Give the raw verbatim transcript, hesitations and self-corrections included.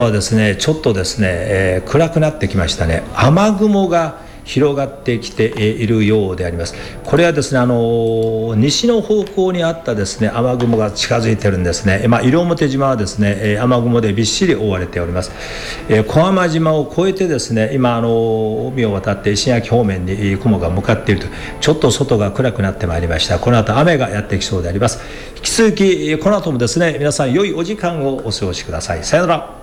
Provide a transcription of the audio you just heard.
はですね、ちょっとですね、えー暗くなってきましたね。雨雲が広がってきているようであります。これはですね、あの西の方向にあったですね雨雲が近づいてるんですね。まあ、西表島はですね、えー雨雲でびっしり覆われております。えー小浜島を越えてですね、今あの海を渡って石垣方面にえー雲が向かっていると、ちょっと外が暗くなってまいりました。この後雨がやってきそうであります。引き続きえーこの後もですね、皆さん良いお時間をお過ごしください。さよなら。